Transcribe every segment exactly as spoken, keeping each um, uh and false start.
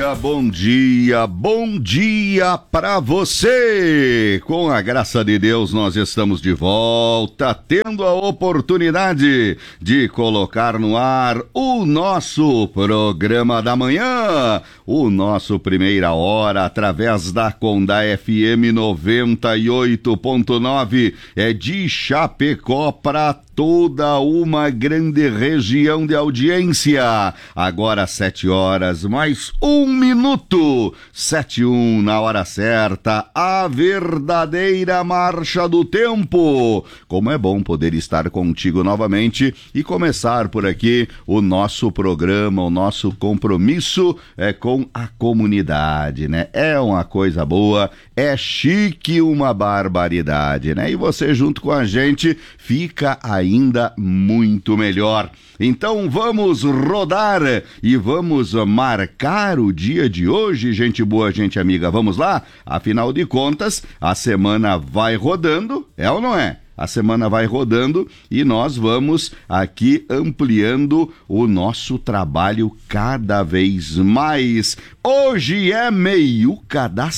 dia, bom dia, bom dia pra você! Com a graça de Deus, nós estamos de volta, tendo a oportunidade de colocar no ar o nosso programa da manhã, o nosso Primeira Hora, através da Condá F M noventa e oito ponto nove, é de Chapecó para toda uma grande região de audiência. Agora sete horas, mais um minuto. Sete e um, na hora certa, a verdadeira marcha do tempo. Como é bom poder estar contigo novamente e começar por aqui o nosso programa, o nosso compromisso é com a comunidade, né? É uma coisa boa, é chique, uma barbaridade, né? E você junto com a gente fica aí ainda muito melhor. Então vamos rodar e vamos marcar o dia de hoje, gente boa, gente amiga. Vamos lá? Afinal de contas, a semana vai rodando, é ou não é? A semana vai rodando e nós vamos aqui ampliando o nosso trabalho cada vez mais. Hoje é meiuca da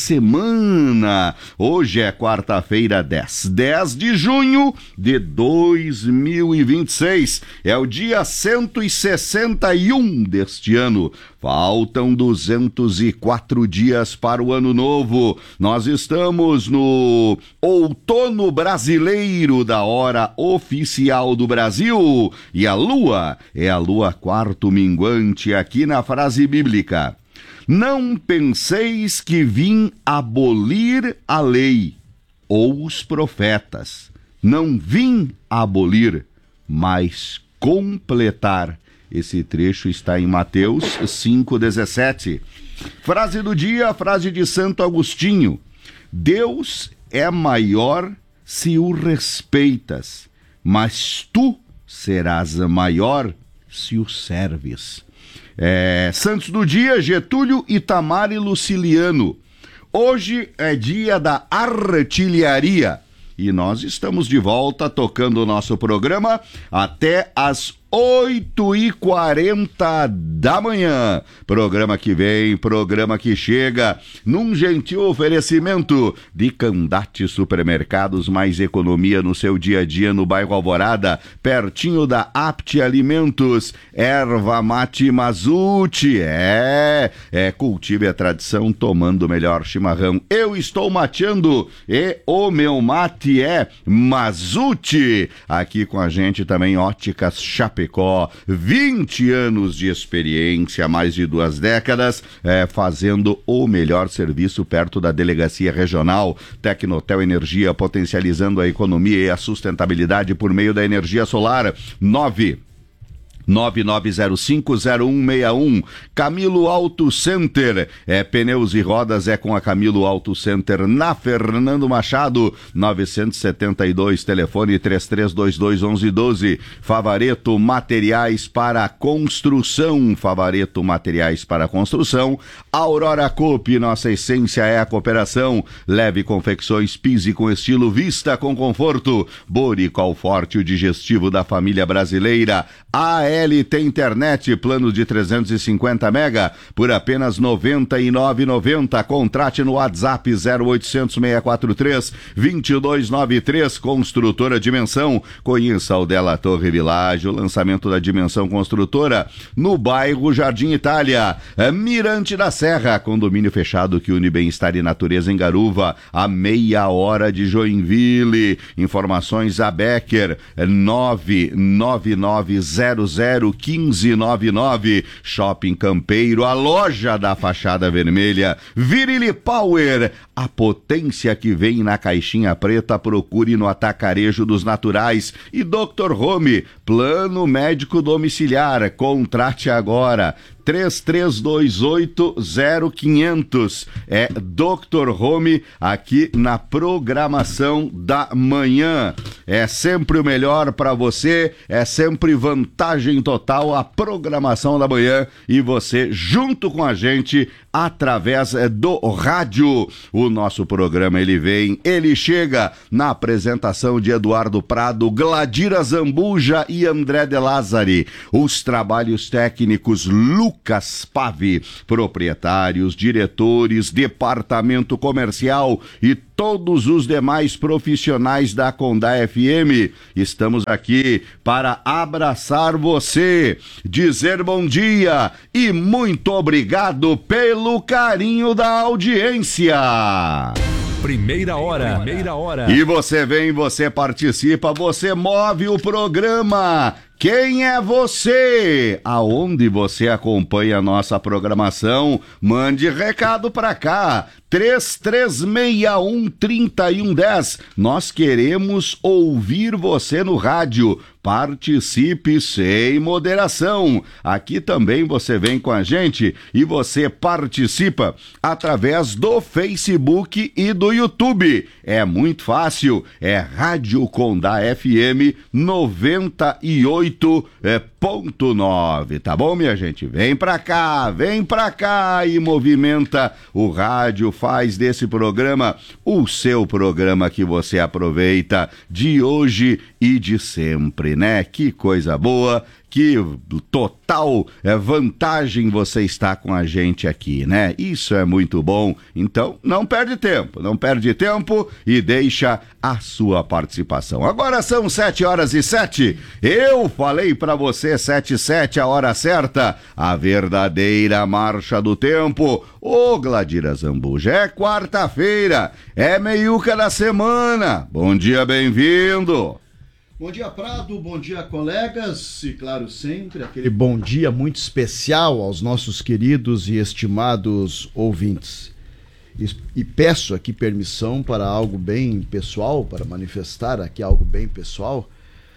semana. Hoje é quarta-feira, dez, dez de junho de dois mil e vinte e seis. É o dia cento e sessenta e um deste ano. Faltam duzentos e quatro dias para o ano novo. Nós estamos no outono brasileiro da hora oficial do Brasil. E a lua é a lua quarto minguante aqui na frase bíblica. Não penseis que vim abolir a lei ou os profetas. Não vim abolir, mas completar. Esse trecho está em Mateus cinco, dezessete. Frase do dia, frase de Santo Agostinho. Deus é maior se o respeitas, mas tu serás maior se o serves. É, Santos do dia, Getúlio, Itamar e Luciliano. Hoje é dia da artilharia e nós estamos de volta tocando o nosso programa até as oito e quarenta da manhã. Programa que vem, programa que chega, num gentil oferecimento de Candate Supermercados, mais economia no seu dia a dia no bairro Alvorada, pertinho da Apte Alimentos. Erva Mate Mazute, é, é, cultive a tradição tomando o melhor chimarrão. Eu estou mateando e o meu mate é Mazute. Aqui com a gente também Óticas Chapecó. Chapecó, vinte anos de experiência, mais de duas décadas, é, fazendo o melhor serviço perto da Delegacia Regional. Tecnotel Energia, potencializando a economia e a sustentabilidade por meio da energia solar. nove nove nove zero cinco zero um seis um. Camilo Auto Center, é pneus e rodas, é com a Camilo Auto Center na Fernando Machado, novecentos e setenta e dois, telefone três três dois dois, onze doze. Favareto Materiais para Construção, Favareto Materiais para Construção. Aurora Coop, nossa essência é a cooperação. Leve confecções, pise com estilo, vista com conforto. Borical Forte, o digestivo da família brasileira. A L T Internet, plano de trezentos e cinquenta mega por apenas noventa e nove reais e noventa centavos. Contrate no WhatsApp zero oitocentos, seis quatro três, dois dois nove três. Construtora Dimensão. Conheça o Della Torre Village, o lançamento da Dimensão Construtora no bairro Jardim Itália. Mirante da Serra, condomínio fechado que une bem-estar e natureza em Garuva, a meia hora de Joinville. Informações a Becker nove nove nove zero zero um cinco nove nove. Shopping Campeiro, a loja da fachada vermelha. Virile Power, a potência que vem na caixinha preta, procure no Atacarejo dos Naturais. E doutor Home, plano médico domiciliar, contrate agora. três três dois oito zero quinhentos. É doutor Home aqui na programação da manhã. É sempre o melhor para você, é sempre vantagem total a programação da manhã e você junto com a gente através do rádio. O nosso programa ele vem, ele chega na apresentação de Eduardo Prado, Gladira Zambuja e André De Lázari. Os trabalhos técnicos Lucas Lucas Pave, proprietários, diretores, departamento comercial e todos os demais profissionais da Condá F M. Estamos aqui para abraçar você, dizer bom dia e muito obrigado pelo carinho da audiência. Primeira hora. Primeira hora. E você vem, você participa, você move o programa. Quem é você? Aonde você acompanha a nossa programação? Mande recado pra cá. três três seis um, três um um zero. Nós queremos ouvir você no rádio. Participe sem moderação. Aqui também você vem com a gente e você participa através do Facebook e do YouTube. É muito fácil. É Rádio Condá F M noventa e oito ponto nove, tá bom, minha gente? Vem pra cá, vem pra cá e movimenta o rádio, faz desse programa o seu programa que você aproveita de hoje e de sempre, né? Que coisa boa, que total é, vantagem você estar com a gente aqui, né? Isso é muito bom. Então, não perde tempo, não perde tempo e deixa a sua participação. Agora são sete horas e sete. Eu falei pra você sete e sete, a hora certa, a verdadeira marcha do tempo. Ô, Gladira Zambuja, é quarta-feira, é meiuca da semana. Bom dia, bem-vindo. Bom dia, Prado, bom dia, colegas, e claro, sempre aquele bom dia muito especial aos nossos queridos e estimados ouvintes. E, e peço aqui permissão para algo bem pessoal, para manifestar aqui algo bem pessoal,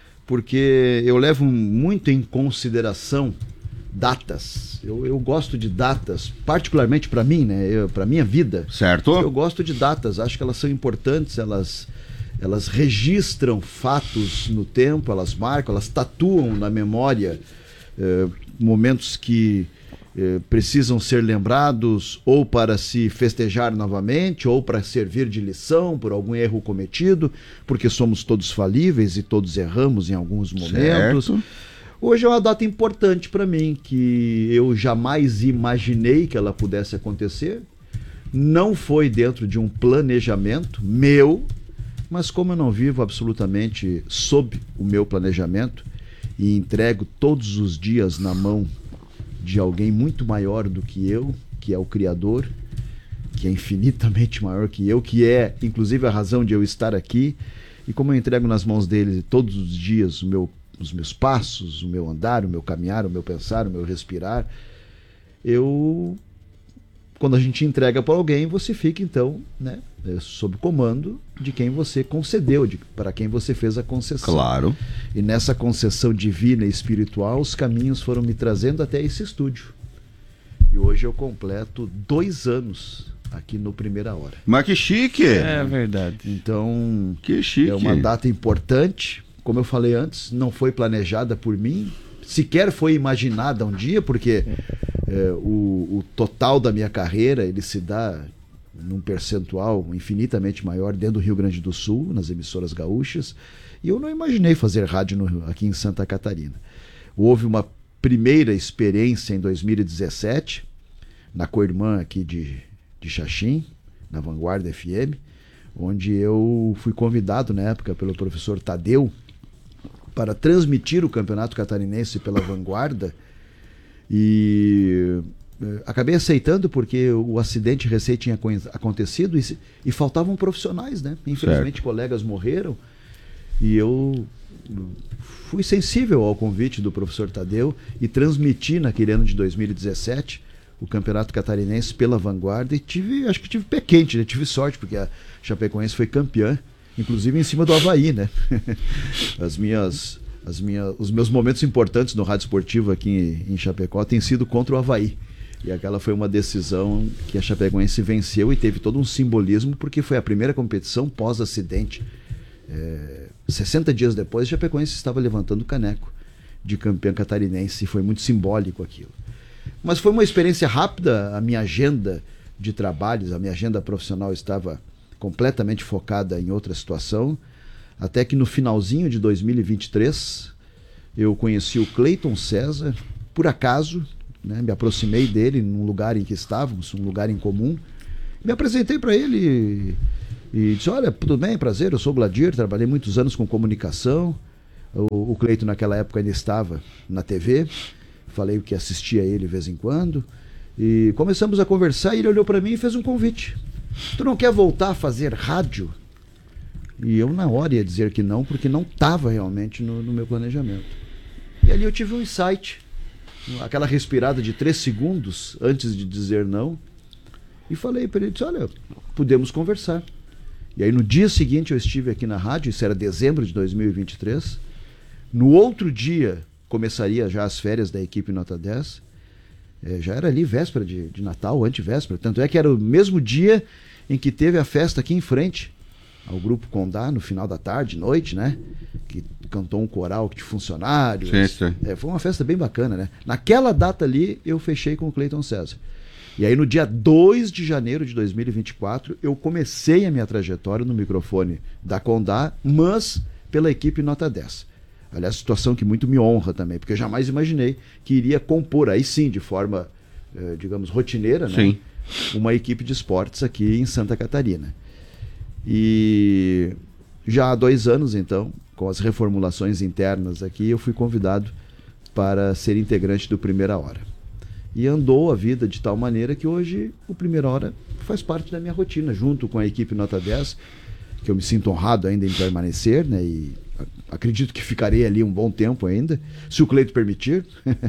porque eu levo muito em consideração datas. Eu, eu gosto de datas, particularmente para mim, né, para minha vida. Certo. Eu gosto de datas, acho que elas são importantes, elas... Elas registram fatos no tempo, elas marcam, elas tatuam na memória eh, momentos que eh, precisam ser lembrados ou para se festejar novamente ou para servir de lição por algum erro cometido, porque somos todos falíveis e todos erramos em alguns momentos. Certo. Hoje é uma data importante para mim, que eu jamais imaginei que ela pudesse acontecer. Não foi dentro de um planejamento meu, mas como eu não vivo absolutamente sob o meu planejamento e entrego todos os dias na mão de alguém muito maior do que eu, que é o Criador, que é infinitamente maior que eu, que é inclusive a razão de eu estar aqui, e como eu entrego nas mãos dele todos os dias o meu, os meus passos, o meu andar, o meu caminhar, o meu pensar, o meu respirar, eu... Quando a gente entrega para alguém, você fica então, né, sob comando de quem você concedeu, de, para quem você fez a concessão. Claro. E nessa concessão divina e espiritual, os caminhos foram me trazendo até esse estúdio. E hoje eu completo dois anos aqui no Primeira Hora. Mas que chique! É verdade. Então, que chique. É uma data importante. Como eu falei antes, não foi planejada por mim, sequer foi imaginada um dia, porque é, o, o total da minha carreira ele se dá num percentual infinitamente maior dentro do Rio Grande do Sul, nas emissoras gaúchas, e eu não imaginei fazer rádio no, aqui em Santa Catarina. Houve uma primeira experiência em dois mil e dezessete, na co-irmã aqui de, de Xaxim, na Vanguarda F M, onde eu fui convidado na época pelo professor Tadeu para transmitir o Campeonato Catarinense pela Vanguarda, e acabei aceitando porque o acidente recém tinha acontecido e, e faltavam profissionais, né? Infelizmente, certo, colegas morreram, e eu fui sensível ao convite do professor Tadeu e transmiti naquele ano de dois mil e dezessete o Campeonato Catarinense pela Vanguarda, e tive, acho que tive pé quente, né? Tive sorte porque a Chapecoense foi campeã, inclusive em cima do Avaí, né? As minhas, as minhas, os meus momentos importantes no rádio esportivo aqui em Chapecó têm sido contra o Avaí. E aquela foi uma decisão que a Chapecoense venceu e teve todo um simbolismo, porque foi a primeira competição pós-acidente. É, sessenta dias depois, a Chapecoense estava levantando o caneco de campeã catarinense, e foi muito simbólico aquilo. Mas foi uma experiência rápida. A minha agenda de trabalhos, a minha agenda profissional estava completamente focada em outra situação, até que no finalzinho de dois mil e vinte e três eu conheci o Cleiton César, por acaso, né? Me aproximei dele num lugar em que estávamos, um lugar em comum. Me apresentei para ele e, e disse, olha, tudo bem, prazer, eu sou o Gladir, trabalhei muitos anos com comunicação. O, o Cleiton naquela época ainda estava na T V, falei que assistia a ele de vez em quando. E começamos a conversar e ele olhou para mim e fez um convite. Tu não quer voltar a fazer rádio? E eu na hora ia dizer que não, porque não estava realmente no, no meu planejamento. E ali eu tive um insight, aquela respirada de três segundos antes de dizer não. E falei para ele, disse, olha, podemos conversar. E aí no dia seguinte eu estive aqui na rádio, isso era dezembro de dois mil e vinte e três. No outro dia começaria já as férias da equipe Nota dez. É, já era ali véspera de, de Natal, antevéspera. Tanto é que era o mesmo dia em que teve a festa aqui em frente ao Grupo Condá, no final da tarde, noite, né? Que cantou um coral de funcionários. Sim, sim. É, foi uma festa bem bacana, né? Naquela data ali, eu fechei com o Cleiton César. E aí, no dia dois de janeiro de dois mil e vinte e quatro, eu comecei a minha trajetória no microfone da Condá, mas pela equipe Nota dez. Aliás, situação que muito me honra também, porque eu jamais imaginei que iria compor, aí sim, de forma, eh, digamos, rotineira, né? Sim. Uma equipe de esportes aqui em Santa Catarina. E já há dois anos, então, com as reformulações internas aqui, eu fui convidado para ser integrante do Primeira Hora. E andou a vida de tal maneira que hoje o Primeira Hora faz parte da minha rotina, junto com a equipe Nota dez, que eu me sinto honrado ainda em permanecer, né? E acredito que ficarei ali um bom tempo ainda, se o Cleiton permitir,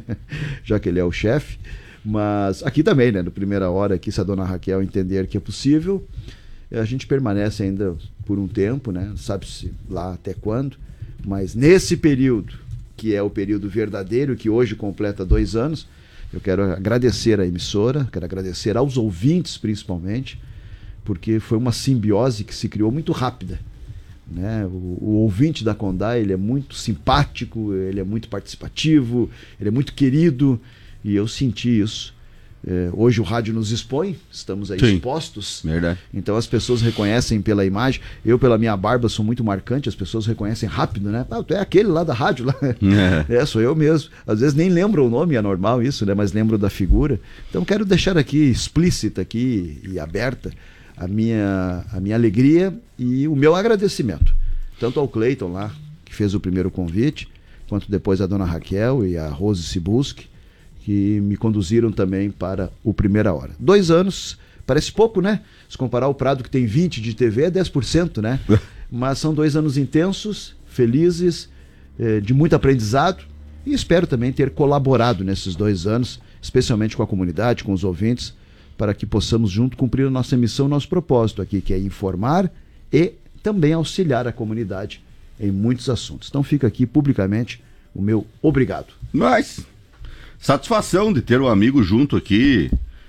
já que ele é o chefe. Mas aqui também, né? No Primeira Hora, aqui, se a dona Raquel entender que é possível, a gente permanece ainda por um tempo, né? Sabe-se lá até quando, mas nesse período, que é o período verdadeiro, que hoje completa dois anos, eu quero agradecer à emissora, quero agradecer aos ouvintes principalmente, porque foi uma simbiose que se criou muito rápida, né? O, o ouvinte da Condá, ele é muito simpático, ele é muito participativo, ele é muito querido, e eu senti isso. É, hoje o rádio nos expõe, estamos aí Sim, expostos. Verdade. Então as pessoas reconhecem pela imagem. Eu, pela minha barba, sou muito marcante, as pessoas reconhecem rápido, né? Ah, tu é aquele lá da rádio lá. É. é, sou eu mesmo. Às vezes nem lembro o nome, é normal isso, né? Mas lembro da figura. Então quero deixar aqui explícita aqui e aberta a minha, a minha alegria e o meu agradecimento. Tanto ao Cleiton lá, que fez o primeiro convite, quanto depois a dona Raquel e a Rose Sibuski, que me conduziram também para o Primeira Hora. Dois anos, parece pouco, né? Se comparar o Prado, que tem vinte de T V, é dez por cento, né? Mas são dois anos intensos, felizes, eh, de muito aprendizado, e espero também ter colaborado nesses dois anos, especialmente com a comunidade, com os ouvintes, para que possamos junto cumprir a nossa missão, nosso propósito aqui, que é informar e também auxiliar a comunidade em muitos assuntos. Então fica aqui publicamente o meu obrigado. Mas satisfação de ter um amigo junto aqui.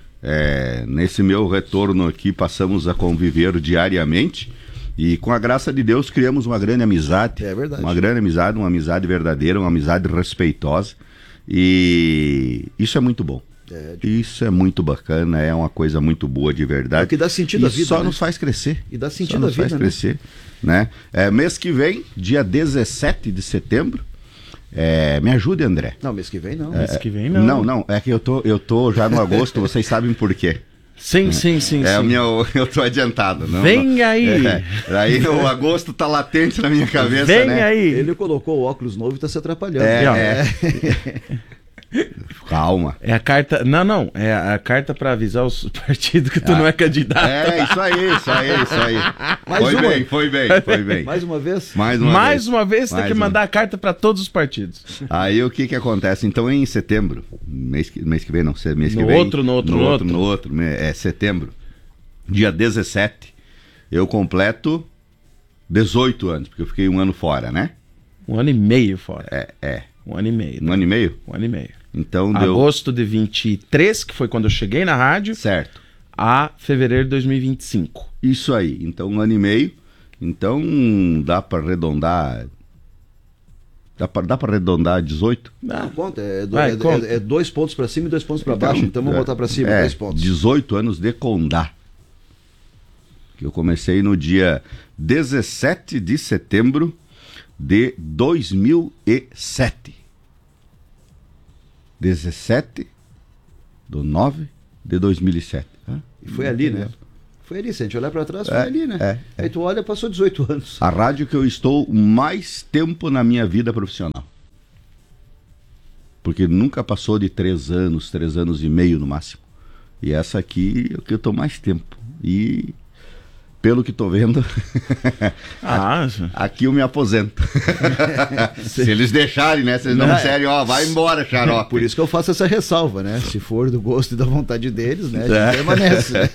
É, nesse meu retorno aqui, passamos a conviver diariamente e com a graça de Deus criamos uma grande amizade. É verdade. Uma grande amizade, uma amizade verdadeira, uma amizade respeitosa, e isso é muito bom. É, de... Isso é muito bacana, é uma coisa muito boa de verdade. É o que dá sentido à vida, só né? nos faz crescer. E dá sentido só nos à vida, faz crescer, né? É, mês que vem, dia dezessete de setembro, é, me ajude, André. Não, mês que vem não. É, mês que vem não. Não, não, é que eu tô, eu tô já no agosto, vocês sabem por quê. Sim, sim, sim. É, sim. O meu, eu tô adiantado. Não, Vem não, aí! É, aí o agosto tá latente na minha cabeça, Vem né? aí! Ele colocou o óculos novo e tá se atrapalhando. É, é. é. Calma. É a carta. Não, não. É a carta pra avisar os partidos que tu ah, não é candidato. É, isso aí, isso aí, isso aí. Mais foi uma. bem, foi bem, foi bem. Mais uma vez? Mais uma Mais vez. uma vez tem Mais que uma. mandar a carta pra todos os partidos. Aí o que que acontece? Então em setembro, mês que, mês que vem, não sei, mês que no vem. Outro, no outro, no no outro. outro. No outro, é setembro. Dia dezessete, eu completo dezoito anos, porque eu fiquei um ano fora, né? Um ano e meio fora. É, é. Um ano e meio. Um ano e meio? Um ano e meio. Então deu... Agosto de vinte e três, que foi quando eu cheguei na rádio. Certo. A fevereiro de dois mil e vinte e cinco. Isso aí. Então um ano e meio. Então dá para arredondar... Dá pra, dá pra arredondar dezoito? Não, conta. É, do, Vai, é, conta. é, é dois pontos para cima e dois pontos para Então, baixo. Então vamos é, botar para cima, é, dois pontos. dezoito anos de Condá. Que eu comecei no dia dezessete de setembro de dois mil e sete. dezessete do nove de dois mil e sete. Ah, e foi ali, né? Foi ali, se a gente olhar para trás, foi é, ali, né? É, é. Aí tu olha, passou dezoito anos. A rádio que eu estou mais tempo na minha vida profissional. Porque nunca passou de três anos, três anos e meio no máximo. E essa aqui é o que eu estou mais tempo. E pelo que estou vendo, ah, aqui eu me aposento. Se eles deixarem, né? Se eles não, não disserem, ó, vai embora, xarope. Por isso que eu faço essa ressalva, né? Se for do gosto e da vontade deles, né? A gente é. permanece. Né?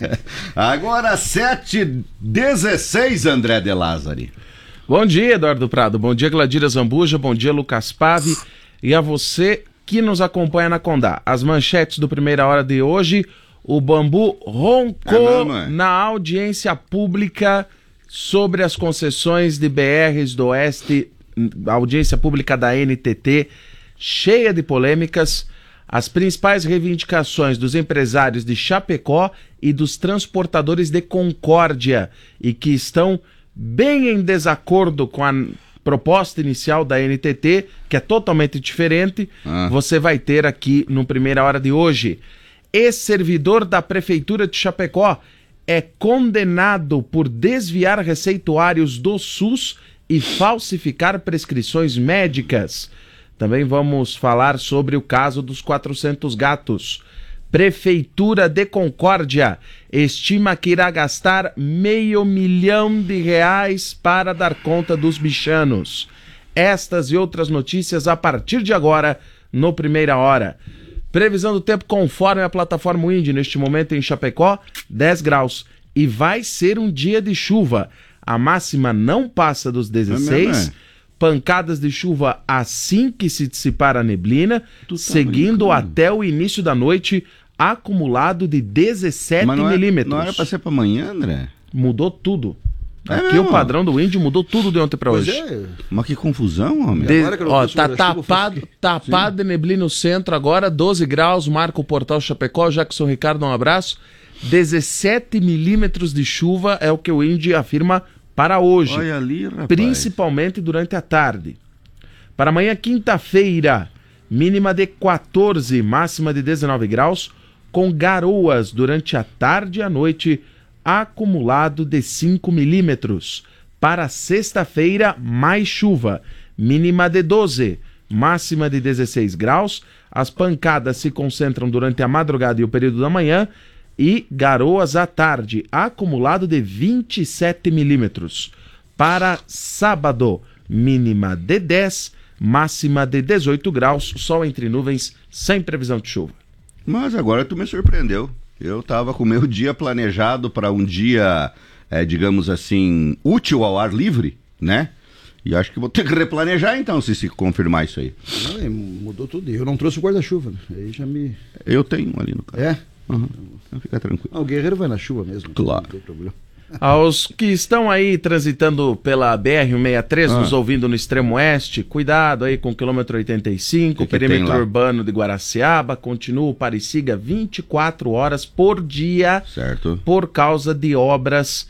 Agora sete e dezesseis, André de Lázari. Bom dia, Eduardo Prado. Bom dia, Gladira Zambuja. Bom dia, Lucas Pave. E a você que nos acompanha na Condá. As manchetes do Primeira Hora de hoje: o Bambu roncou é na audiência pública sobre as concessões de B Rs do Oeste, a audiência pública da N T T, cheia de polêmicas. As principais reivindicações dos empresários de Chapecó e dos transportadores de Concórdia, e que estão bem em desacordo com a proposta inicial da N T T, que é totalmente diferente, ah. você vai ter aqui no Primeira Hora de hoje. Ex-servidor da Prefeitura de Chapecó é condenado por desviar receituários do SUS e falsificar prescrições médicas. Também vamos falar sobre o caso dos quatrocentos gatos. Prefeitura de Concórdia estima que irá gastar meio milhão de reais para dar conta dos bichanos. Estas e outras notícias a partir de agora no Primeira Hora. Previsão do tempo conforme a plataforma Wind, neste momento em Chapecó, dez graus. E vai ser um dia de chuva. A máxima não passa dos dezesseis. É pancadas de chuva assim que se dissipar a neblina, tá seguindo brincando. Até o início da noite, acumulado de dezessete Mas não milímetros. É, não era para ser para amanhã, André? Mudou tudo. É Aqui mesmo? O padrão do Wind mudou tudo de ontem para hoje. É. Mas que confusão, homem. De... Ó, tá tapado, tapado de neblina no centro agora, doze graus, marca o portal Chapecó. Jackson Ricardo, um abraço. dezessete milímetros de chuva é o que o Wind afirma para hoje. Olha ali, rapaz. Principalmente durante a tarde. Para amanhã, quinta-feira, mínima de quatorze, máxima de dezenove graus, com garoas durante a tarde e a noite, acumulado de cinco milímetros. Para sexta-feira, mais chuva, mínima de doze, máxima de dezesseis graus. As pancadas se concentram durante a madrugada e o período da manhã, e garoas à tarde, acumulado de vinte e sete milímetros. Para sábado, mínima de dez, máxima de dezoito graus, sol entre nuvens, sem previsão de chuva. Mas agora tu me surpreendeu. Eu estava com o meu dia planejado para um dia, é, digamos assim, útil ao ar livre, né? E acho que vou ter que replanejar então, se se confirmar isso aí. Não, mudou tudo. Eu não trouxe o guarda-chuva, né? Aí já me... Eu tenho um ali no carro. É? Uhum. Então fica tranquilo. Ah, o Guerreiro vai na chuva mesmo. Claro. Não tem problema. Aos que estão aí transitando pela B R cento e sessenta e três, ah. nos ouvindo no extremo oeste, cuidado aí com o quilômetro oitenta e cinco, que que perímetro urbano de Guaraciaba, continua o Parisiga vinte e quatro horas por dia, certo, por causa de obras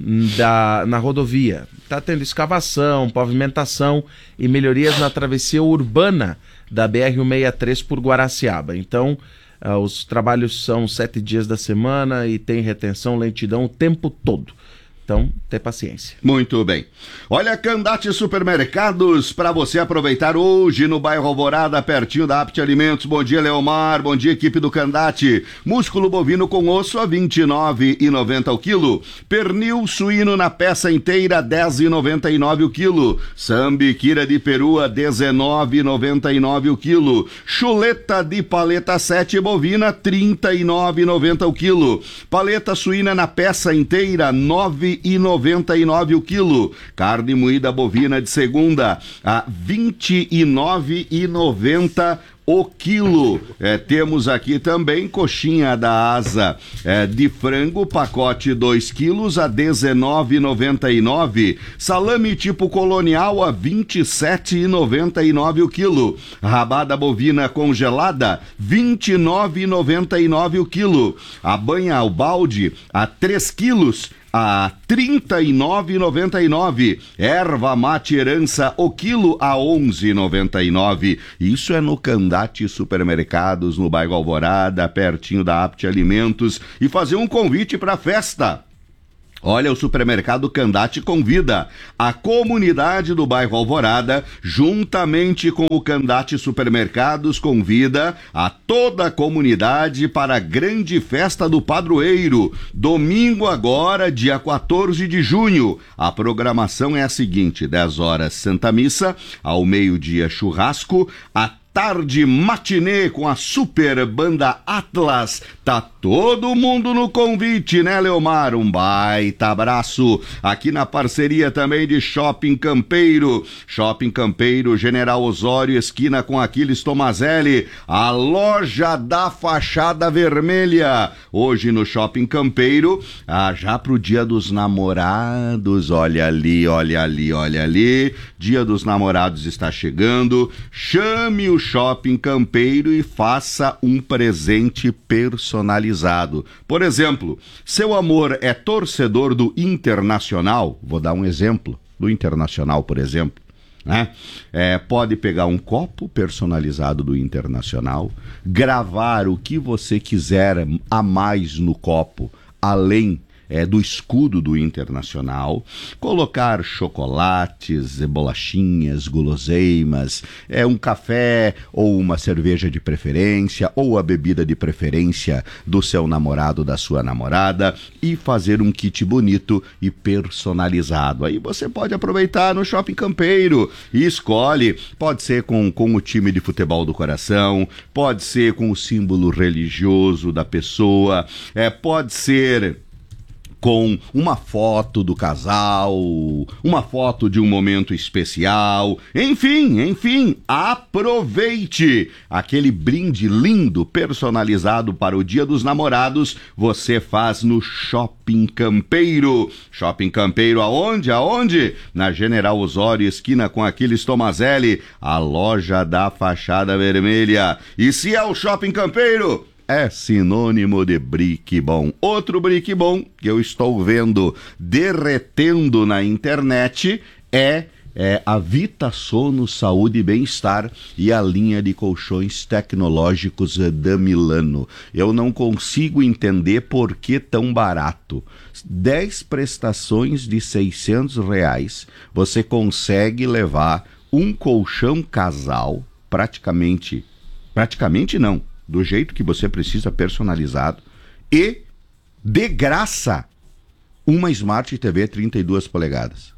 da, na rodovia. Está tendo escavação, pavimentação e melhorias na travessia urbana da B R cento e sessenta e três por Guaraciaba. Então, Uh, os trabalhos são sete dias da semana e tem retenção, lentidão o tempo todo. Então, ter paciência. Muito bem. Olha, Candate Supermercados, para você aproveitar hoje no bairro Alvorada, pertinho da Apte Alimentos. Bom dia, Leomar. Bom dia, equipe do Candate. Músculo bovino com osso a vinte e nove reais e noventa centavos o quilo. Pernil suíno na peça inteira, dez reais e noventa e nove centavos o quilo. Sambiquira de peru a dezenove reais e noventa e nove centavos o quilo. Chuleta de paleta sete bovina, trinta e nove reais e noventa centavos o quilo. Paleta suína na peça inteira, nove reais e noventa e nove centavos o quilo. Carne moída bovina de segunda a vinte e nove reais e noventa centavos o quilo. É, temos aqui também coxinha da asa é, de frango, pacote dois quilos a dezenove reais e noventa e nove centavos. Salame tipo colonial a vinte e sete reais e noventa e nove centavos o quilo. Rabada bovina congelada, vinte e nove reais e noventa e nove centavos o quilo. A banha ao balde a três quilos a trinta e nove reais e noventa e nove centavos. Erva mate herança o quilo a onze reais e noventa e nove centavos. Isso é no Candá Candate Supermercados, no bairro Alvorada, pertinho da Apte Alimentos, e fazer um convite para a festa. Olha, o Supermercado Candate convida a comunidade do bairro Alvorada, juntamente com o Candate Supermercados, convida a toda a comunidade para a grande festa do padroeiro, domingo agora, dia quatorze de junho. A programação é a seguinte: dez horas Santa Missa, ao meio-dia churrasco, a tarde matinê com a super banda Atlas. Tá todo mundo no convite, né, Leomar? Um baita abraço aqui na parceria também de Shopping Campeiro. Shopping Campeiro, General Osório, esquina com Aquiles Tomazelli, a loja da fachada vermelha. Hoje no Shopping Campeiro, ah, já pro Dia dos Namorados, olha ali, olha ali, olha ali. Dia dos Namorados está chegando. Chame o Shopping Campeiro e faça um presente personalizado. Por exemplo, seu amor é torcedor do Internacional, vou dar um exemplo do Internacional, por exemplo, né? É, pode pegar um copo personalizado do Internacional, gravar o que você quiser a mais no copo, além É, do escudo do Internacional, colocar chocolates, bolachinhas, guloseimas, é, um café ou uma cerveja de preferência, ou a bebida de preferência do seu namorado, da sua namorada, e fazer um kit bonito e personalizado. Aí você pode aproveitar no Shopping Campeiro e escolhe, pode ser com, com o time de futebol do coração, pode ser com o símbolo religioso da pessoa, é, pode ser com uma foto do casal, uma foto de um momento especial, enfim, enfim, aproveite aquele brinde lindo, personalizado para o Dia dos Namorados, você faz no Shopping Campeiro. Shopping Campeiro aonde? Aonde? Na General Osório, esquina com Aquiles Tomazelli, a loja da fachada vermelha. E se é o Shopping Campeiro, é sinônimo de brick bom. Outro brick bom que eu estou vendo derretendo na internet é, é a Vita Sono Saúde e Bem-Estar e a linha de colchões tecnológicos da Milano. Eu não consigo entender por que tão barato. dez prestações de seiscentos reais, você consegue levar um colchão casal, praticamente, praticamente não, do jeito que você precisa, personalizado, e de graça uma Smart T V trinta e duas polegadas.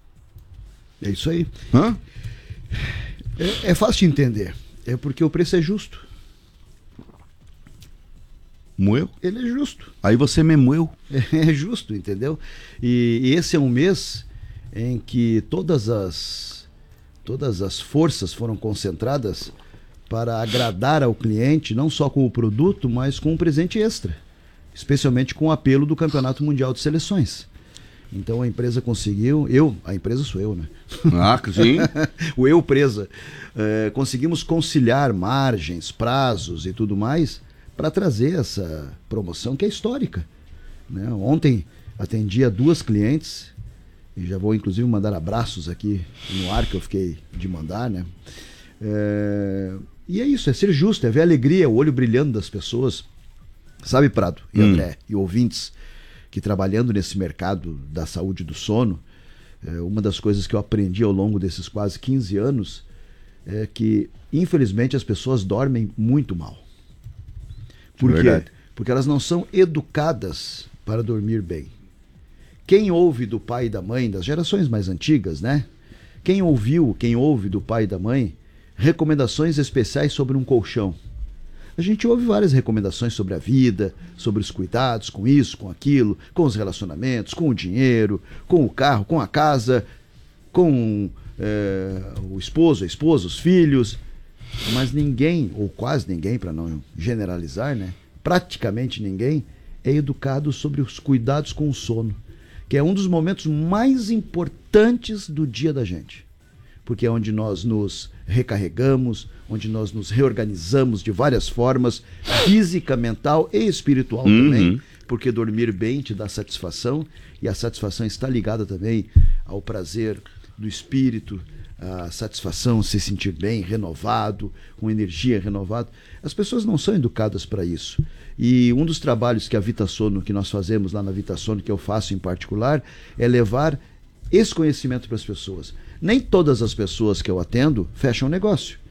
É isso aí. Hã? É, é fácil de entender. É porque o preço é justo. Moeu? Ele é justo. Aí você me moeu. É, é justo, entendeu? E, e esse é um mês em que todas as, todas as forças foram concentradas para agradar ao cliente, não só com o produto, mas com um presente extra, especialmente com o apelo do Campeonato Mundial de Seleções. Então a empresa conseguiu, eu, a empresa sou eu, né? Ah, sim. O eu presa, é, conseguimos conciliar margens, prazos e tudo mais para trazer essa promoção que é histórica, né? Ontem atendi a duas clientes, e já vou inclusive mandar abraços aqui no ar que eu fiquei de mandar, né? É... E é isso, é ser justo, é ver a alegria, o olho brilhando das pessoas. Sabe, Prado e hum. André e ouvintes, que trabalhando nesse mercado da saúde e do sono, é, uma das coisas que eu aprendi ao longo desses quase quinze anos é que, infelizmente, as pessoas dormem muito mal. Por quê? Verdade. Porque elas não são educadas para dormir bem. Quem ouve do pai e da mãe, das gerações mais antigas, né? Quem ouviu, quem ouve do pai e da mãe, recomendações especiais sobre um colchão. A gente ouve várias recomendações sobre a vida, sobre os cuidados com isso, com aquilo, com os relacionamentos, com o dinheiro, com o carro, com a casa, com é, o esposo, a esposa, os filhos. Mas ninguém, ou quase ninguém, para não generalizar, né? Praticamente ninguém é educado sobre os cuidados com o sono, que é um dos momentos mais importantes do dia da gente. Porque é onde nós nos recarregamos, onde nós nos reorganizamos de várias formas, física, mental e espiritual uhum. também, porque dormir bem te dá satisfação, e a satisfação está ligada também ao prazer do espírito, a satisfação, se sentir bem, renovado, com energia renovada. As pessoas não são educadas para isso. E um dos trabalhos que a VitaSono, que nós fazemos lá na VitaSono, que eu faço em particular, é levar esse conhecimento para as pessoas. Nem todas as pessoas que eu atendo fecham negócio.